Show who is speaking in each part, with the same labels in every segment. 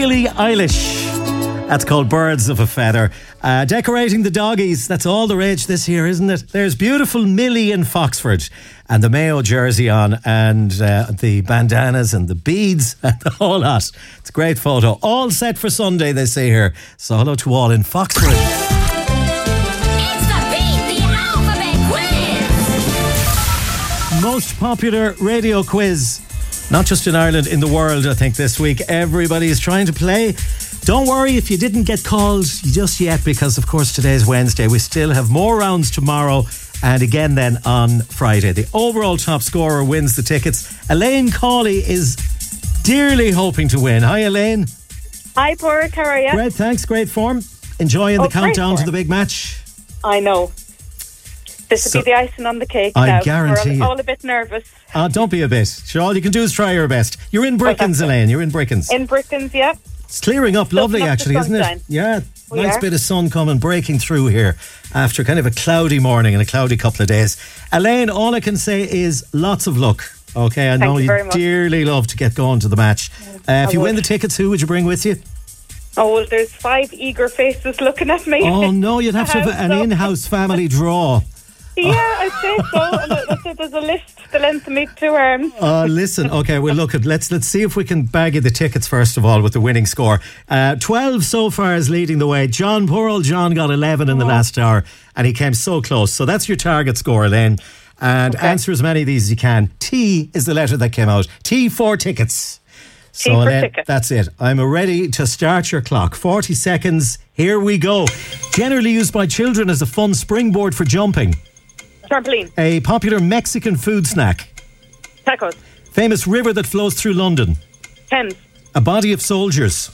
Speaker 1: Billie Eilish. That's called Birds of a Feather. Decorating the doggies, that's all the rage this year, isn't it? There's beautiful Millie in Foxford and the Mayo jersey on and the bandanas and the beads and the whole lot. It's a great photo. All set for Sunday, they say here. So hello to all in Foxford.
Speaker 2: It's the Beat the Alphabet Quiz!
Speaker 1: Most popular radio quiz, not just in Ireland, in the world, I think, this week. Everybody is trying to play. Don't worry if you didn't get called just yet, because of course today's Wednesday. We still have more rounds tomorrow and again then on Friday. The overall top scorer wins the tickets. Elaine Cawley is dearly hoping to win. Hi Elaine.
Speaker 3: Hi Porrick, how are you?
Speaker 1: Great, thanks, great form. Enjoying the countdown to the big match.
Speaker 3: I know. This will be the icing on the cake.
Speaker 1: I guarantee
Speaker 3: We're all a bit nervous.
Speaker 1: Don't be a bit. Sure, all you can do is try your best. You're in Brickens, Elaine. You're in Brickens.
Speaker 3: In Brickens, yeah.
Speaker 1: It's clearing up lovely, actually, isn't it? Yeah, nice bit of sun coming, breaking through here after kind of a cloudy morning and a cloudy couple of days. Elaine, all I can say is lots of luck. Okay, I know you dearly love to get going to the match. If you win the tickets, who would you bring with you?
Speaker 3: Oh, well, there's 5 eager faces looking at me.
Speaker 1: Oh, no, you'd have to have an in-house family draw.
Speaker 3: Yeah, I'd say so. And there's a list the length of me 2 arms.
Speaker 1: Listen, okay, well, look, let's see if we can bag you the tickets first of all with the winning score. 12 so far is leading the way. Poor old John got 11 in the last hour and he came so close. So that's your target score, Elaine. And answer as many of these as you can. T is the letter that came out. T for tickets. So Elaine, that's it. I'm ready to start your clock. 40 seconds. Here we go. Generally used by children as a fun springboard for jumping.
Speaker 3: Trampoline.
Speaker 1: A popular Mexican food snack.
Speaker 3: Tacos.
Speaker 1: Famous river that flows through London.
Speaker 3: Thames.
Speaker 1: A body of soldiers.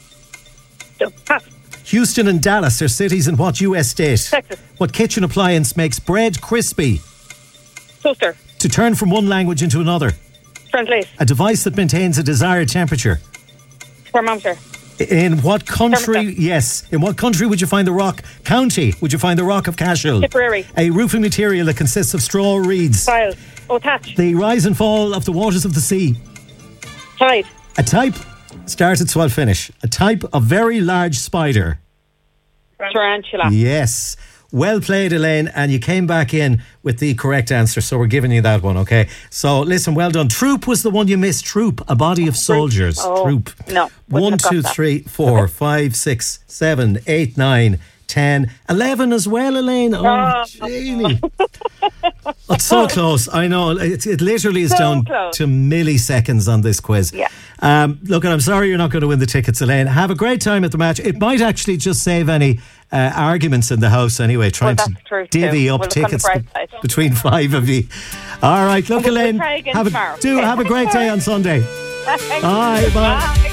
Speaker 3: Pass.
Speaker 1: Houston and Dallas are cities in what US state?
Speaker 3: Texas.
Speaker 1: What kitchen appliance makes bread crispy?
Speaker 3: Toaster.
Speaker 1: To turn from one language into another.
Speaker 3: Translate.
Speaker 1: A device that maintains a desired temperature.
Speaker 3: Thermometer.
Speaker 1: In what country? Yes. In what country would you find the rock? County would you find the Rock of Cashel?
Speaker 3: Tipperary.
Speaker 1: A roofing material that consists of straw or reeds.
Speaker 3: Tiles. Thatch.
Speaker 1: The rise and fall of the waters of the sea.
Speaker 3: Tide.
Speaker 1: A type. Start at swell finish. A type of very large spider.
Speaker 3: Tarantula.
Speaker 1: Yes. Well played, Elaine, and you came back in with the correct answer, so we're giving you that one, okay? So, listen, well done. Troop was the one you missed. Troop, a body of soldiers. Troop.
Speaker 3: No.
Speaker 1: 1, 2, 3, 4, 5, 6, 7, 8, 9, 10, 11 as well, Elaine. Oh, Jamie. It's so close. I know. It literally is down to milliseconds on this quiz.
Speaker 3: Yeah.
Speaker 1: Look, I'm sorry you're not going to win the tickets, Elaine. Have a great time at the match. It might actually just save any arguments in the house anyway, trying to divvy up tickets between 5 of you. All right, look, Elaine.
Speaker 3: We'll try again tomorrow.
Speaker 1: Have a great day on Sunday. Bye.